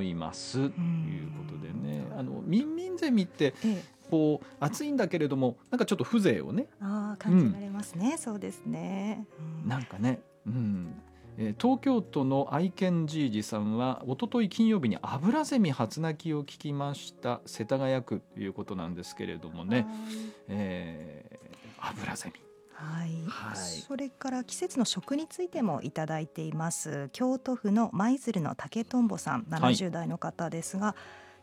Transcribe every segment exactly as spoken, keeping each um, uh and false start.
思いますということでね、あのミンミンゼミって、ええ、こう暑いんだけれどもなんかちょっと風情をねあ感じられますね、うん、そうですね、 うん、なんかね、うんえー、東京都の愛犬じいじさんは一昨日金曜日にアブラゼミ初鳴きを聞きました。世田谷区ということなんですけれどもね、えー、アブラゼミ、 はいはい、それから季節の食についてもいただいています。京都府の舞鶴の竹とんぼさん、ななじゅう代の方ですが、はい、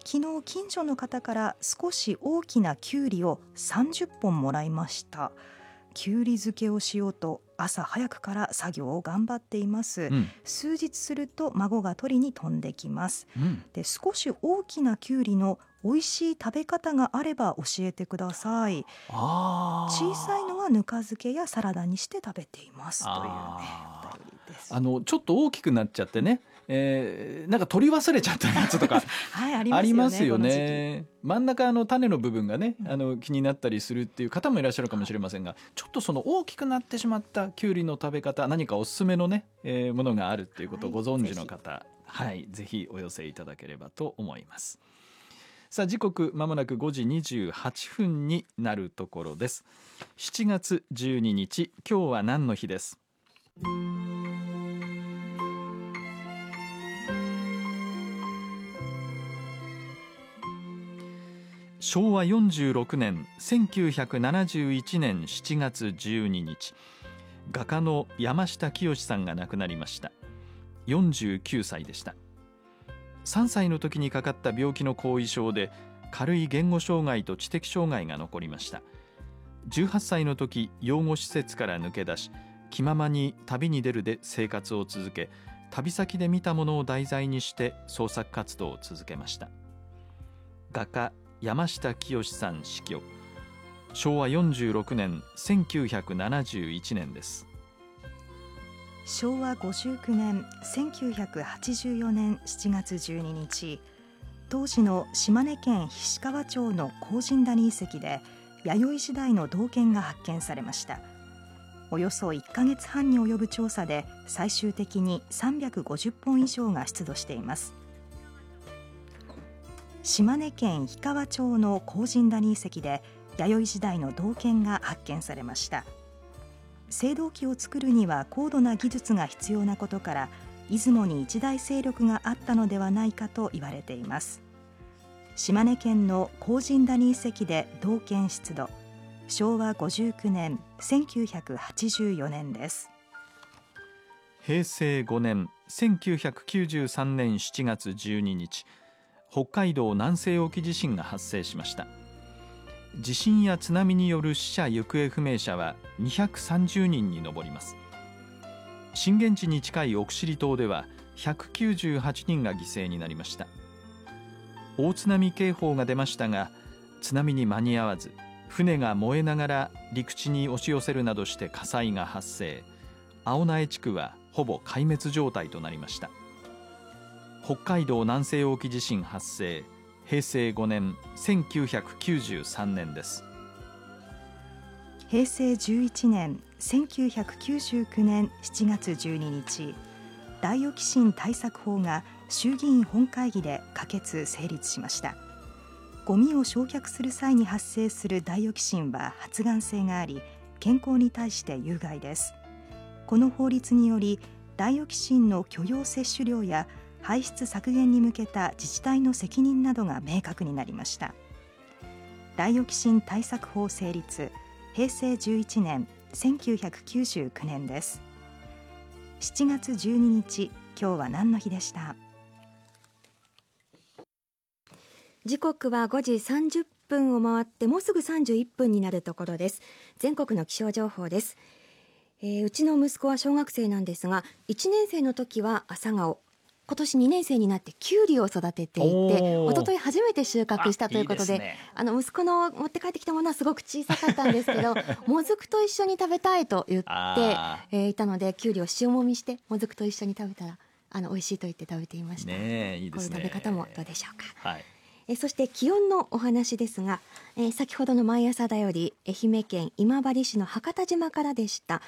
昨日近所の方から少し大きなきゅうりをさんじゅっぽんもらいました。きゅうり漬けをしようと朝早くから作業を頑張っています、うん、数日すると孫が取りに飛んできます、うん、で少し大きなきゅうりの美味しい食べ方があれば教えてください。あ小さいのはぬか漬けやサラダにして食べていますというね、お便りです。 あのちょっと大きくなっちゃってね、えー、なんか取り忘れちゃったやつとかはい、ありますよね、 ありますよね。真ん中の種の部分がね、あの気になったりするっていう方もいらっしゃるかもしれませんが、ちょっとその大きくなってしまったきゅうりの食べ方、何かおすすめのね、えー、ものがあるっていうことをご存知の方、はい、はい、ぜひお寄せいただければと思います。さあ時刻まもなくごじにじゅうはっぷんになるところです。しちがつじゅうににち、今日は何の日です。しょうわよんじゅうろくねんせんきゅうひゃくななじゅういちねんしちがつじゅうににち、画家の山下清さんが亡くなりました。よんじゅうきゅうさいでした。さんさいの時にかかった病気の後遺症で軽い言語障害と知的障害が残りました。じゅうはっさいの時、養護施設から抜け出し、気ままに旅に出るで生活を続け、旅先で見たものを題材にして創作活動を続けました。画家山下清さん死去。しょうわよんじゅうろくねんせんきゅうひゃくななじゅういちねんです。 しょうわごじゅうきゅうねんせんきゅうひゃくはちじゅうよねんしちがつじゅうににち、当時の島根県菱川町の高神谷遺跡で弥生時代の銅剣が発見されました。およそいっかげつはんに及ぶ調査で最終的にさんびゃくごじゅっぽん以上が出土しています。島根県氷川町の高神谷遺跡で弥生時代の銅剣が発見されました。青銅器を作るには高度な技術が必要なことから、出雲に一大勢力があったのではないかと言われています。島根県の高神谷遺跡で銅剣出土、しょうわごじゅうきゅうねんせんきゅうひゃくはちじゅうよねんです。 へいせいごねんせんきゅうひゃくきゅうじゅうさんねんしちがつじゅうににち、北海道南西沖地震が発生しました。地震や津波による死者行方不明者はにひゃくさんじゅうにんに上ります。震源地に近い奥尻島ではひゃくきゅうじゅうはちにんが犠牲になりました。大津波警報が出ましたが、津波に間に合わず、船が燃えながら陸地に押し寄せるなどして火災が発生。青苗地区はほぼ壊滅状態となりました。北海道南西沖地震発生、へいせいごねんせんきゅうひゃくきゅうじゅうさんねんです。 へいせいじゅういちねんせんきゅうひゃくきゅうじゅうきゅうねんしちがつじゅうににち、大沖震対策法が衆議院本会議で可決・成立しました。ゴミを焼却する際に発生する大沖震は発がん性があり、健康に対して有害です。この法律により、大沖震の許容摂取量や排出削減に向けた自治体の責任などが明確になりました。大沖震対策法成立、へいせいじゅういちねんせんきゅうひゃくきゅうじゅうきゅうねんです。しちがつじゅうににち、今日は何の日でした。 時刻はごじさんじゅっぷんを回ってもうすぐさんじゅういっぷんになるところです。全国の気象情報です。えー、うちの息子は小学生なんですが、いちねんせいの時は朝顔、今年にねんせいになってキュウリを育てていて、おととい初めて収穫したということで、いいですね、あの息子の持って帰ってきたものはすごく小さかったんですけどもずくと一緒に食べたいと言って、えー、いたので、キュウリを塩もみしてもずくと一緒に食べたらあの美味しいと言って食べていました。 ね、いいですね。 こういう食べ方もどうでしょうか。 はい、 えそして気温のお話ですが、えー、先ほどの毎朝だより愛媛県今治市の博多島からでした。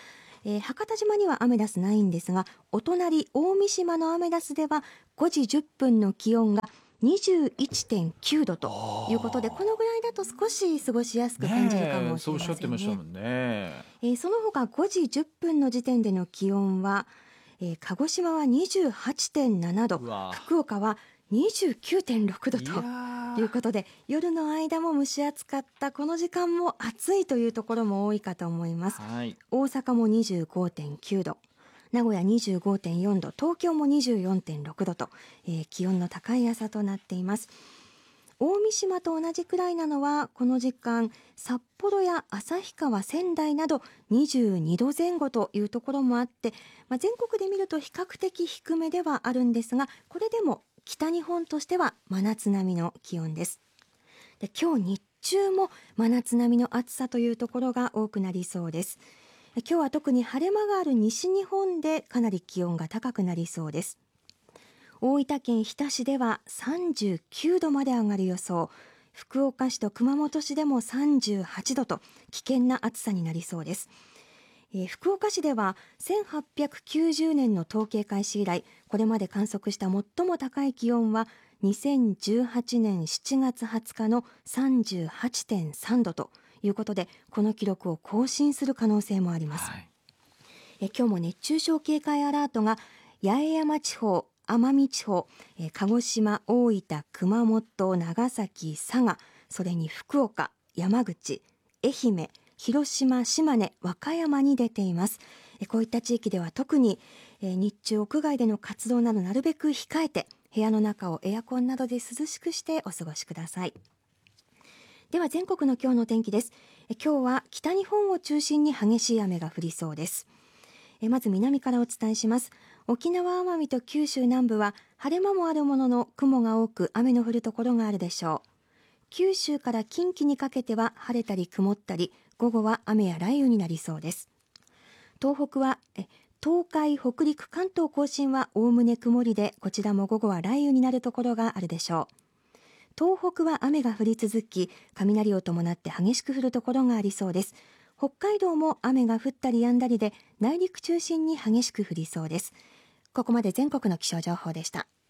えー、博多島にはアメダスないんですが、お隣大三島のアメダスではごじじゅっぷんの気温が にじゅういってんきゅうどということで、このぐらいだと少し過ごしやすく感じるかもしれませんね。 そうおっしゃってましたもんね。 えー、その他ごじじゅっぷんの時点での気温は、えー、鹿児島は にじゅうはちてんななど、福岡は にじゅうきゅうてんろくどということで、夜の間も蒸し暑かった。この時間も暑いというところも多いかと思います。 はい、 大阪も にじゅうごてんきゅうど、名古屋 にじゅうごてんよんど、東京も にじゅうよんてんろくどと、えー、気温の高い朝となっています。大三島と同じくらいなのはこの時間、札幌や旭川、仙台などにじゅうにどぜん後というところもあって、まあ、全国で見ると比較的低めではあるんですが、これでも北日本としては真夏並みの気温です。で、今日日中も真夏並みの暑さというところが多くなりそうです。今日は特に晴れ間がある西日本でかなり気温が高くなりそうです。大分県日田市ではさんじゅうきゅうどまで上がる予想、福岡市と熊本市でもさんじゅうはちどと危険な暑さになりそうです。えー、福岡市ではせんはっぴゃくきゅうじゅうねんの統計開始以来、これまで観測した最も高い気温はにせんじゅうはちねんしちがつはつかの さんじゅうはちてんさんどということで、この記録を更新する可能性もあります。はい、え今日も熱中症警戒アラートが八重山地方、奄美地方、え鹿児島、大分、熊本、長崎、佐賀、それに福岡、山口、愛媛、広島、島根、和歌山に出ています。えこういった地域では特に、え日中屋外での活動などなるべく控えて、部屋の中をエアコンなどで涼しくしてお過ごしください。では全国の今日の天気です。え今日は北日本を中心に激しい雨が降りそうです。えまず南からお伝えします。沖縄、奄美と九州南部は晴れ間もあるものの雲が多く雨の降るところがあるでしょう。九州から近畿にかけては晴れたり曇ったり、午後は雨や雷雨になりそうです。東北はえ東海、北陸、関東甲信はおおむね曇りで、こちらも午後は雷雨になるところがあるでしょう。東北は雨が降り続き、雷を伴って激しく降るところがありそうです。北海道も雨が降ったり止んだりで、内陸中心に激しく降りそうです。ここまで全国の気象情報でした。